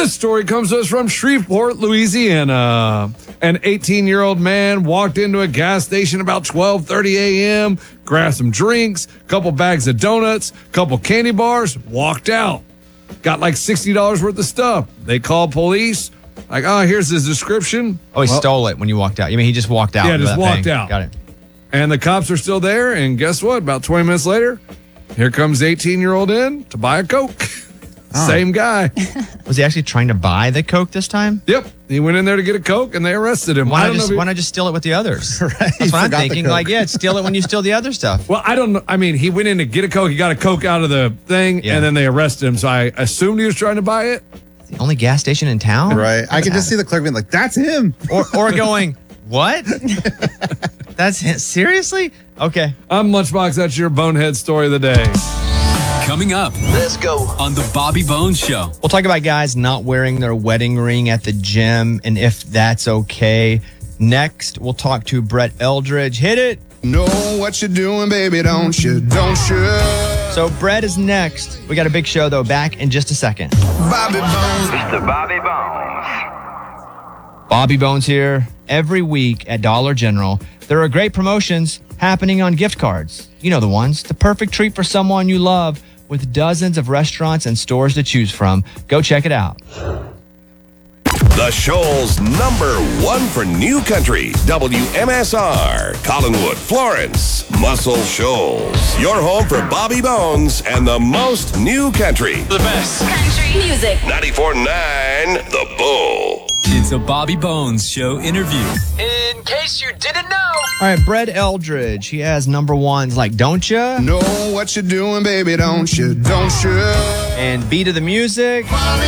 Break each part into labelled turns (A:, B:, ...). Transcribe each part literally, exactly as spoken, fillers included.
A: This story comes to us from Shreveport, Louisiana. An eighteen-year-old man walked into a gas station about twelve thirty a.m., grabbed some drinks, couple bags of donuts, couple candy bars, walked out. Got like sixty dollars worth of stuff. They called police. Like, oh, here's his description.
B: Oh, he
A: well,
B: stole it when you walked out. You mean he just walked out?
A: Yeah, just walked
B: paying.
A: out.
B: Got it.
A: And the cops are still there. And guess what? About twenty minutes later, here comes the eighteen-year-old in to buy a Coke. Oh. Same guy.
B: Was he actually trying to buy the Coke this time?
A: Yep. He went in there to get a Coke, and they arrested him.
B: Why
A: I
B: not,
A: don't
B: just,
A: know he,
B: why not just steal it with the others?
C: Right.
B: That's what I'm thinking. Like, yeah, steal it when you steal the other stuff.
A: Well, I don't know. I mean, he went in to get a Coke. He got a Coke out of the thing,
B: Yeah.
A: and then they arrested him. So I assumed he was trying to buy it.
B: The only gas station in town?
C: Right. I can just see the clerk being like, that's him.
B: Or, or going, what? That's it? Seriously? Okay.
A: I'm Lunchbox. That's your bonehead story of the day.
D: Coming up, let's go on the Bobby Bones Show.
B: We'll talk about guys not wearing their wedding ring at the gym and if that's okay. Next, we'll talk to Brett Eldridge. Hit it.
E: Know what you're doing, baby, don't you? Don't you?
B: So Brett is next. We got a big show, though. Back in just a second.
E: Bobby Bones.
F: Mister Bobby Bones.
B: Bobby Bones here. Every week at Dollar General, there are great promotions happening on gift cards. You know the ones. The perfect treat for someone you love with dozens of restaurants and stores to choose from. Go check it out.
G: The Shoals number one for New Country, W M S R, Collinwood, Florence, Muscle Shoals. Your home for Bobby Bones and the most New Country.
D: The best
H: country music.
G: ninety-four point nine The Bull.
D: It's a Bobby Bones Show interview. In case you didn't know.
B: All right, Brett Eldridge. He has number ones like Don't Ya?
E: Know what you're doing, baby, don't you? Don't you?
B: And Beat of the Music.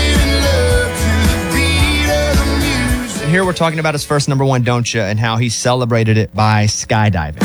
B: And here we're talking about his first number one, Don't Ya, and how he celebrated it by skydiving.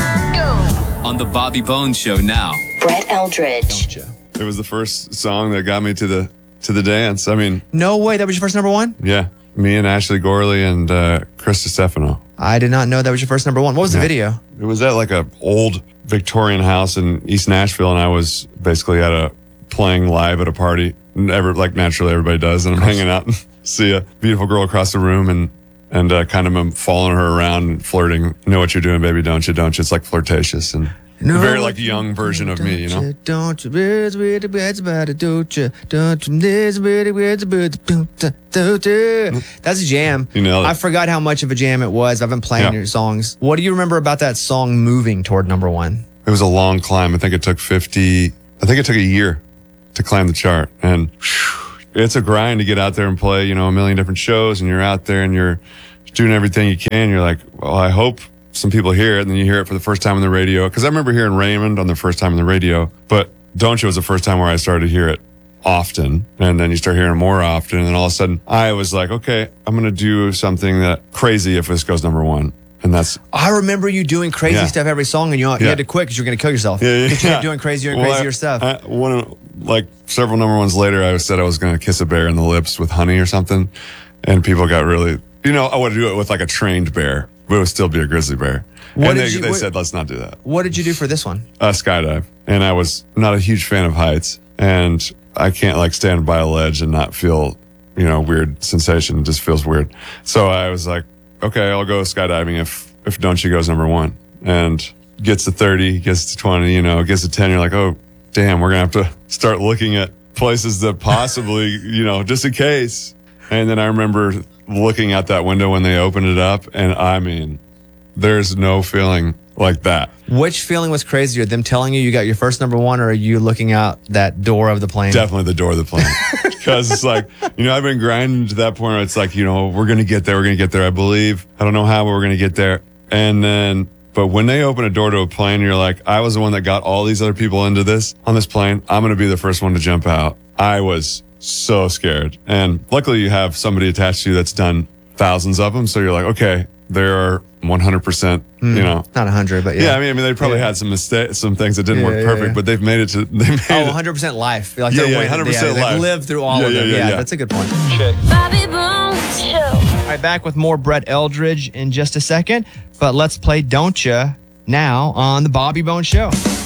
D: On the Bobby Bones Show now.
H: Brett Eldridge.
B: Don't Ya.
I: It was the first song that got me to the to the dance. I mean,
B: No way, that was your first number one?
I: yeah, me and Ashley Gorley and uh, Chris Stefano.
B: I did not know that was your first number one. What was
I: Yeah.
B: the video?
I: It was at like a old Victorian house in East Nashville, and I was basically at a playing live at a party. Ever like naturally everybody does, and I'm hanging out and see a beautiful girl across the room, and and uh, kind of am following her around and flirting. Know what you're doing, baby? Don't you? Don't you? It's like flirtatious and
B: No,
I: a very like young version of me, you know.
B: Don't you, it's weird, it's about it, don't you? Don't you, it's weird, it's about it, don't you? That's a jam.
I: You nailed it.
B: I forgot how much of a jam it was. I've been playing
I: Yeah.
B: your songs. What do you remember about that song moving toward number one?
I: It was a long climb. I think it took fifty. I think it took a year to climb the chart, and whew, it's a grind to get out there and play. You know, a million different shows, and you're out there and you're doing everything you can. You're like, well, I hope some people hear it, and then you hear it for the first time on the radio. Because I remember hearing Raymond on the first time on the radio, but Don't You was the first time where I started to hear it often, and then you start hearing it more often, and then all of a sudden I was like, okay, I'm going to do something that crazy if this goes number one. And that's
B: I remember you doing crazy
I: Yeah.
B: stuff every song, and you, you
I: Yeah.
B: had to quit because you were going to kill yourself.
I: Yeah, yeah,
B: Because you
I: yeah.
B: kept doing crazier and
I: Well,
B: crazier
I: I-
B: stuff.
I: I, one of, like several number ones later, I said I was going to kiss a bear in the lips with honey or something, and people got really, you know, I would do it with like a trained bear, but it would still be a grizzly bear.
B: What
I: and
B: did
I: they,
B: you-
I: they
B: what-
I: said, let's not do that.
B: What did you do for this one?
I: Uh, skydive, and I was not a huge fan of heights, and I can't like stand by a ledge and not feel, you know, weird sensation. It just feels weird. So I was like, okay, I'll go skydiving if if Don't You goes number one, and gets to thirty, gets to twenty, you know, gets to ten. You're like, oh, damn, we're gonna have to start looking at places that possibly, you know, just in case. And then I remember looking out that window when they opened it up, and I mean, there's no feeling like that.
B: Which feeling was crazier, them telling you you got your first number one, or are you looking out that door of the plane?
I: Definitely the door of the plane. Because it's like, you know, I've been grinding to that point where it's like, you know, we're going to get there. We're going to get there. I believe. I don't know how, but we're going to get there. And then, but when they open a door to a plane, you're like, I was the one that got all these other people into this on this plane. I'm going to be the first one to jump out. I was so scared. And luckily you have somebody attached to you that's done thousands of them. So you're like, okay, there are one hundred percent,
B: Mm,
I: you know.
B: Not one hundred, but yeah.
I: Yeah, I mean, I mean, they probably
B: Yeah.
I: had some mistakes, some things that didn't
B: Yeah,
I: work
B: yeah,
I: perfect,
B: yeah.
I: but they've made it to, they made
B: Oh,
I: it.
B: one hundred percent life. Like
I: Yeah,
B: they're
I: yeah,
B: waiting-
I: one hundred percent
B: yeah,
I: life.
B: They've lived through all
I: Yeah,
B: of
I: yeah,
B: them.
I: yeah,
B: Yeah,
I: yeah.
B: that's a good point.
H: Bobby Bones Show.
B: All right, back with more Brett Eldridge in just a second. But let's play Don't Ya now on the Bobby Bones Show.